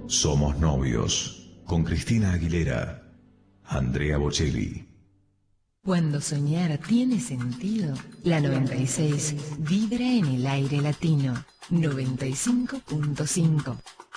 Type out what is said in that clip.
Somos novios, con Cristina Aguilera, Andrea Bocelli. Cuando soñar tiene sentido, la 96 vibra en el aire latino. 95.5.